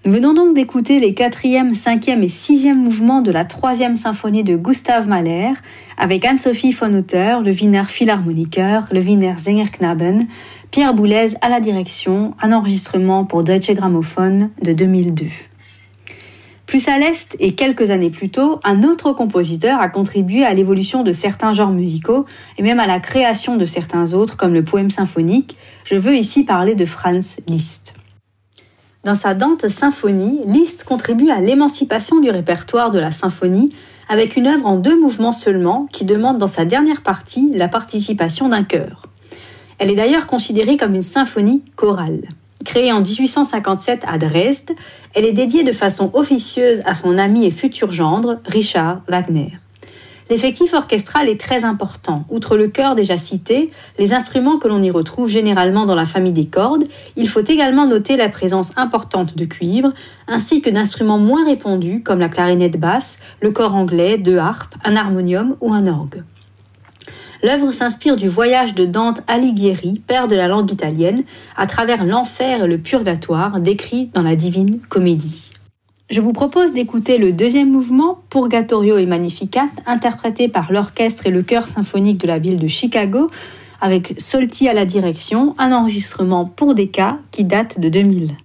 Nous venons donc d'écouter les 4e, 5e et 6e mouvements de la 3e symphonie de Gustav Mahler avec Anne-Sophie von Otter, le Wiener Philharmoniker, le Wiener Sängerknaben, Pierre Boulez à la direction, un enregistrement pour Deutsche Grammophon de 2002. Plus à l'est et quelques années plus tôt, un autre compositeur a contribué à l'évolution de certains genres musicaux et même à la création de certains autres comme le poème symphonique. Je veux ici parler de Franz Liszt. Dans sa Dante symphonie, Liszt contribue à l'émancipation du répertoire de la symphonie avec une œuvre en 2 mouvements seulement qui demande dans sa dernière partie la participation d'un chœur. Elle est d'ailleurs considérée comme une symphonie chorale. Créée en 1857 à Dresde, elle est dédiée de façon officieuse à son ami et futur gendre, Richard Wagner. L'effectif orchestral est très important. Outre le chœur déjà cité, les instruments que l'on y retrouve généralement dans la famille des cordes, il faut également noter la présence importante de cuivre, ainsi que d'instruments moins répandus comme la clarinette basse, le cor anglais, 2 harpes, un harmonium ou un orgue. L'œuvre s'inspire du voyage de Dante Alighieri, père de la langue italienne, à travers l'enfer et le purgatoire décrits dans la Divine Comédie. Je vous propose d'écouter le 2e mouvement, Purgatorio et Magnificat, interprété par l'orchestre et le chœur symphonique de la ville de Chicago, avec Solti à la direction, un enregistrement pour Decca qui date de 2000.